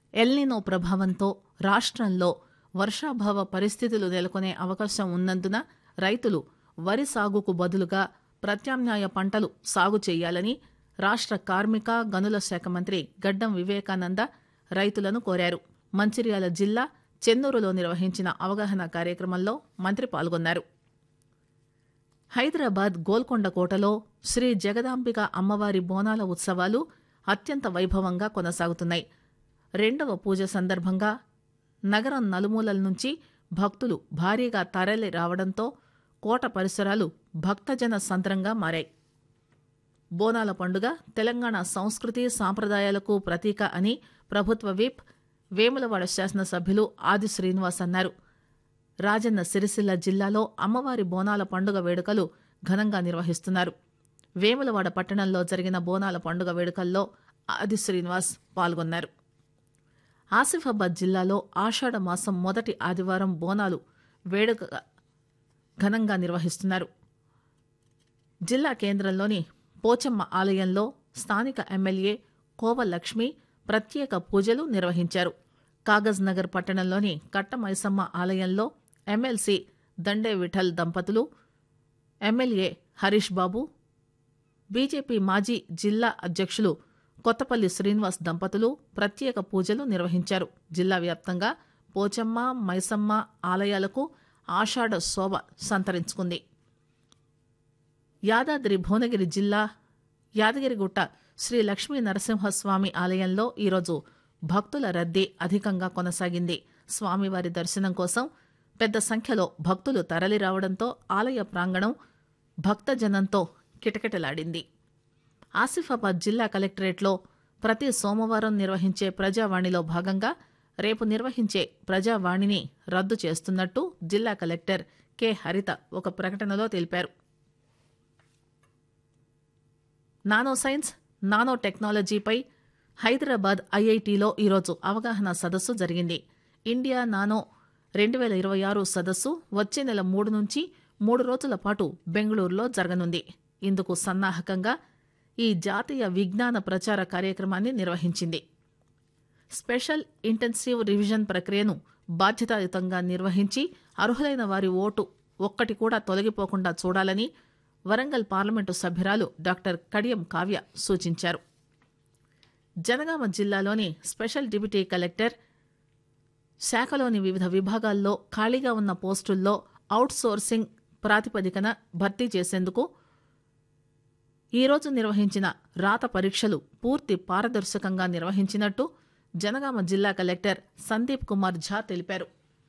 El Niño ప్రభావంతో రాష్ట్రంలో వర్షాభావ పరిస్థితులు నెలకొనే అవకాశం ఉన్నందున రైతులు వరి సాగుకు బదులుగా ప్రత్యామ్నాయ పంటలు సాగు చేయాలని రాష్ట్ర కార్మిక గనుల శాఖ మంత్రి గడ్డం వివేకానంద రైతులను కోరారు. మంచిర్యాల జిల్లా చెన్నూరులో నిర్వహించిన అవగాహన కార్యక్రమంలో మంత్రి పాల్గొన్నారు. హైదరాబాద్ గోల్కొండ కోటలో శ్రీ జగదాంబిక అమ్మవారి బోనాల ఉత్సవాలు అత్యంత వైభవంగా కొనసాగుతున్నాయి. రెండవ పూజ సందర్భంగా నగరం నలుమూలల నుంచి భక్తులు భారీగా తరలి రావడంతో కోట పరిసరాలు భక్తజన సంద్రంగా మారాయి. బోనాల పండుగ తెలంగాణ సంస్కృతి సాంప్రదాయాలకు ప్రతీక అని ప్రభుత్వ విప్ వేములవాడ శాసనసభ్యులు ఆది శ్రీనివాస్ అన్నారు. రాజన్న సిరిసిల్ల జిల్లాలో అమ్మవారి బోనాల పండుగ వేడుకలు ఘనంగా నిర్వహిస్తున్నారు. వేములవాడ పట్టణంలో జరిగిన బోనాల పండుగ వేడుకల్లో ఆది శ్రీనివాస్ పాల్గొన్నారు. ఆసిఫాబాద్ జిల్లాలో ఆషాఢ మాసం మొదటి ఆదివారం బోనాలు వేడుక ఘనంగా నిర్వహిస్తున్నారు. జిల్లా కేంద్రంలోని పోచమ్మ ఆలయంలో స్థానిక ఎమ్మెల్యే కోవ లక్ష్మి ప్రత్యేక పూజలు నిర్వహించారు. కాగజ్ నగర్ పట్టణంలోని కట్టమైసమ్మ ఆలయంలో ఎమ్మెల్సీ దండే విఠల్ దంపతులు, ఎమ్మెల్యే హరీష్ బాబు, బీజేపీ మాజీ జిల్లా అధ్యక్షులు కొత్తపల్లి శ్రీనివాస్ దంపతులు ప్రత్యేక పూజలు నిర్వహించారు. జిల్లా వ్యాప్తంగా పోచమ్మ, మైసమ్మ ఆలయాలకు ఆషాఢ శోభ సంతరించుకుంది. యాదాద్రి భువనగిరి జిల్లా యాదగిరిగుట్ట శ్రీ లక్ష్మీ నరసింహస్వామి ఆలయంలో ఈరోజు భక్తుల రద్దీ అధికంగా కొనసాగింది. స్వామివారి దర్శనం కోసం పెద్ద సంఖ్యలో భక్తులు తరలిరావడంతో ఆలయ ప్రాంగణం భక్తజనంతో కిటకిటలాడింది. ఆసిఫాబాద్ జిల్లా కలెక్టరేట్లో ప్రతి సోమవారం నిర్వహించే ప్రజావాణిలో భాగంగా రేపు నిర్వహించే ప్రజావాణిని రద్దు చేస్తున్నట్టు జిల్లా కలెక్టర్ కె హరిత ఒక ప్రకటనలో తెలిపారు. నానో సైన్స్, నానో టెక్నాలజీపై హైదరాబాద్ ఐఐటీలో ఈరోజు అవగాహన సదస్సు జరిగింది. ఇండియా నానో 2026 సదస్సు వచ్చే నెల 3 నుంచి 3 రోజుల పాటు బెంగళూరులో జరగనుంది. ఇందుకు సన్నాహకంగా ఈ జాతీయ విజ్ఞాన ప్రచార కార్యక్రమాన్ని నిర్వహించింది. స్పెషల్ ఇంటెన్సివ్ రివిజన్ ప్రక్రియను బాధ్యతాయుతంగా నిర్వహించి అర్హులైన వారి ఓటు ఒక్కటి కూడా తొలగిపోకుండా చూడాలని వరంగల్ పార్లమెంటు సభ్యురాలు డాక్టర్ కడియం కావ్య సూచించారు. జనగామ జిల్లాలోని స్పెషల్ డిప్యూటీ కలెక్టర్ శాఖలోని వివిధ విభాగాల్లో ఖాళీగా ఉన్న పోస్టుల్లో అవుట్ సోర్సింగ్ ప్రాతిపదికన భర్తీ చేసేందుకు ఈరోజు నిర్వహించిన రాత పరీక్షలు పూర్తి పారదర్శకంగా నిర్వహించినట్టు జనగామ జిల్లా కలెక్టర్ సందీప్ కుమార్ ఝా తెలిపారు.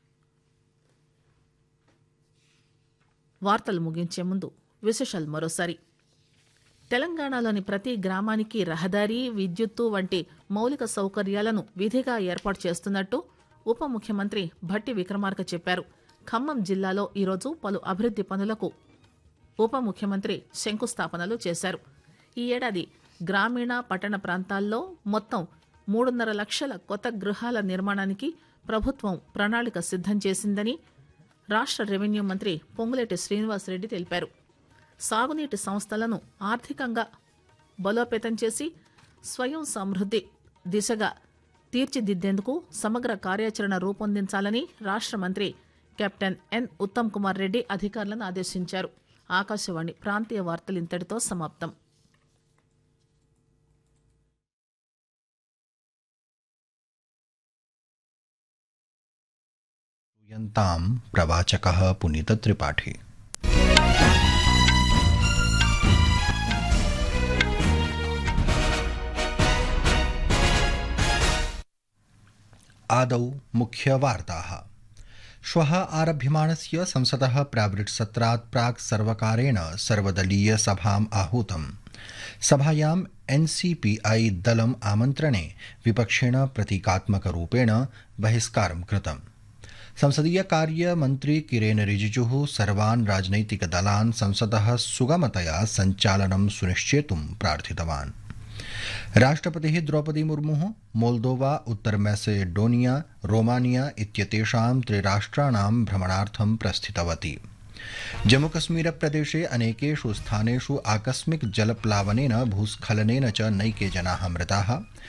వార్తలు ముగించే ముందు విశేషాలు మరోసారి. తెలంగాణలోని ప్రతి గ్రామానికి రహదారి, విద్యుత్తు వంటి మౌలిక సౌకర్యాలను విధిగా ఏర్పాటు చేస్తున్నట్టు ఉప ముఖ్యమంత్రి భట్టి విక్రమార్క చెప్పారు. ఖమ్మం జిల్లాలో ఈరోజు పలు అభివృద్ది పనులకు ఉప ముఖ్యమంత్రి శంకుస్థాపనలు చేశారు. ఈ ఏడాది గ్రామీణ పట్టణ ప్రాంతాల్లో మొత్తం 3.5 లక్షల కొత్త గృహాల నిర్మాణానికి ప్రభుత్వం ప్రణాళిక సిద్ధం చేసిందని రాష్ట్ర రెవెన్యూ మంత్రి పొంగులేటి శ్రీనివాసరెడ్డి తెలిపారు. సాగునీటి సంస్థలను ఆర్థికంగా బలోపేతం చేసి స్వయం సమృద్ధి దిశగా తీర్చిదిద్దేందుకు సమగ్ర కార్యాచరణ రూపొందించాలని రాష్ట్ర మంత్రి కెప్టెన్ ఎన్ ఉత్తమ్ కుమార్ రెడ్డి అధికారులను ఆదేశించారు. ఆకాశవాణి ప్రాంతీయ వార్తలు ఇంతటితో సమాప్తం. यन्तां प्रवाचकः पुनीतत्रिपाठी। आदौ मुख्यवार्ताः। श्वः आरभ्यमाणस्य संसदः प्रावृट्सत्रात् प्राक् सर्वकारेण सर्वदलीय सभाम् आहूतम्। सभायाम् एनसीपीआई दलम् आमन्त्रणे विपक्षेण प्रतीकात्मकरूपेण बहिष्कारं कृतम्। संसदीय कार्य मन्त्री किरेन रिजिजुः सर्वान् राजनैतिकदलान् संसदः सुगमतया सञ्चालनं सुनिश्चेतुं प्रार्थितवान्। राष्ट्रपतिः द्रौपदी मुर्मुः मोल्दोवा, उत्तर मैसेडोनिया, रोमानिया इत्येतेषां त्रिराष्ट्राणां भ्रमणार्थं प्रस्थितवती। जम्मूकश्मीरप्रदेशे अनेकेषु स्थानेषु आकस्मिक जलप्लावनेन भूस्खलनेन च नैके जनाः मृताः।